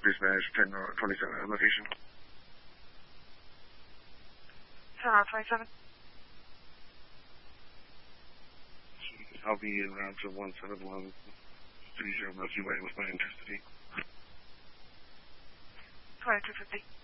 Dispatch 1027 location. 10-27. I'll be around to 171. Pretty sure Milky Way with my intensity. 2250.